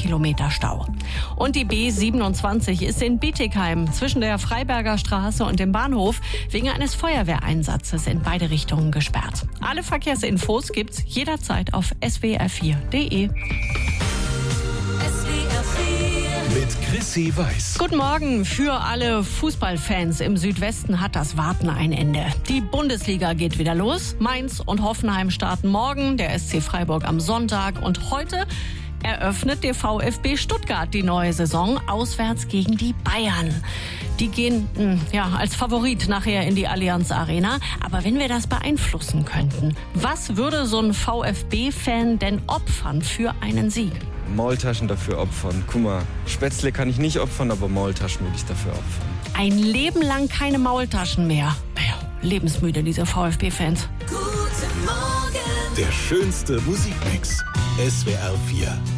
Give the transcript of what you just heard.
Kilometer Stau. Und die B27 ist in Bietigheim zwischen der Freiberger Straße und dem Bahnhof wegen eines Feuerwehreinsatzes in beide Richtungen gesperrt. Alle Verkehrsinfos gibt's jederzeit auf swr4.de. Mit Chrissy Weiß. Guten Morgen. Für alle Fußballfans im Südwesten hat das Warten ein Ende. Die Bundesliga geht wieder los. Mainz und Hoffenheim starten morgen, der SC Freiburg am Sonntag. Und heute eröffnet der VfB Stuttgart die neue Saison auswärts gegen die Bayern. Die gehen als Favorit nachher in die Allianz Arena. Aber wenn wir das beeinflussen könnten, was würde so ein VfB-Fan denn opfern für einen Sieg? Maultaschen dafür opfern. Guck mal, Spätzle kann ich nicht opfern, aber Maultaschen würde ich dafür opfern. Ein Leben lang keine Maultaschen mehr. Lebensmüde, diese VfB-Fans. Guten Morgen. Der schönste Musikmix. SWR 4.